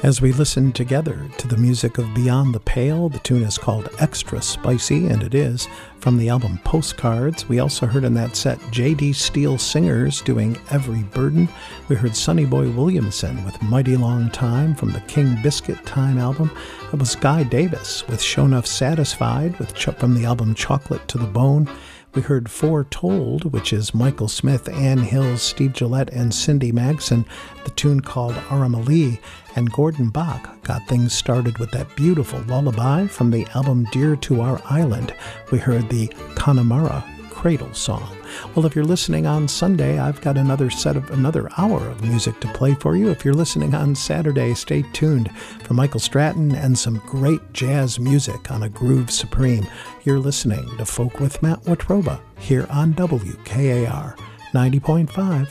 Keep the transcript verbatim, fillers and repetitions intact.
As we listen together to the music of Beyond the Pale, the tune is called Extra Spicy, and it is from the album Postcards. We also heard in that set J D Steele Singers doing Every Burden. We heard Sonny Boy Williamson with Mighty Long Time from the King Biscuit Time album. It was Guy Davis with Show Enough Satisfied with Ch- from the album Chocolate to the Bone. We heard Foretold, which is Michael Smith, Ann Hills, Steve Gillette, and Cindy Magson, the tune called Aramalee. And Gordon Bach got things started with that beautiful lullaby from the album Dear to Our Island. We heard the Connemara Cradle Song. Well, if you're listening on Sunday, I've got another set of another hour of music to play for you. If you're listening on Saturday, stay tuned for Michael Stratton and some great jazz music on A Groove Supreme. You're listening to Folk with Matt Watroba here on W K A R ninety point five